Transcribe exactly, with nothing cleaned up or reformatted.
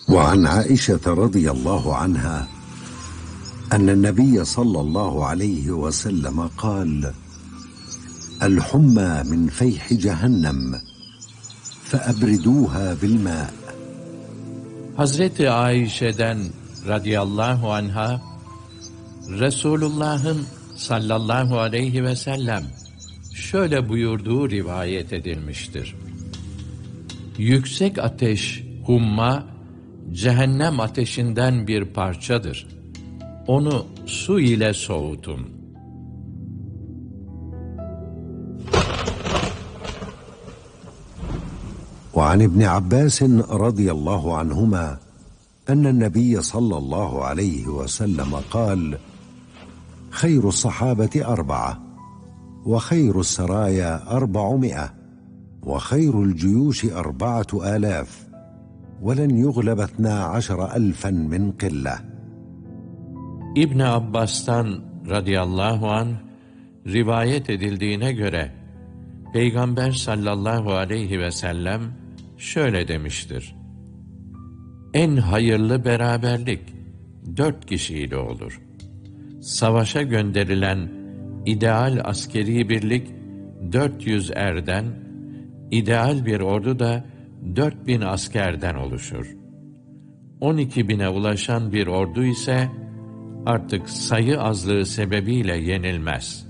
وعن عائشة رضي الله عنها أن النبي صلى الله عليه وسلم قال: الحمى من فيح جهنم فأبردوها بالماء. Hazreti Ayşe'den radıyallahu anha, Resulullah'ın sallallahu aleyhi ve sellem şöyle buyurduğu rivayet edilmiştir. Yüksek ateş, humma, cehennem ateşinden bir parçadır. Onu su ile soğutun. وعن ابن عباس رضي الله عنهما أن النبي صلى الله عليه وسلم قال: خير الصحابة أربعة، وخير السرايا أربعمائة، وخير الجيوش أربعة آلاف، ولن يغلب اثنا عشر ألفا من قلة. İbn Abbas'tan radıyallahu anh rivayet edildiğine göre Peygamber sallallahu aleyhi ve sellem şöyle demiştir: en hayırlı beraberlik dört kişiyle olur. Savaşa gönderilen ideal askeri birlik dört yüz erden, ideal bir ordu da dört bin askerden oluşur. On iki bine ulaşan bir ordu ise artık sayı azlığı sebebiyle yenilmez.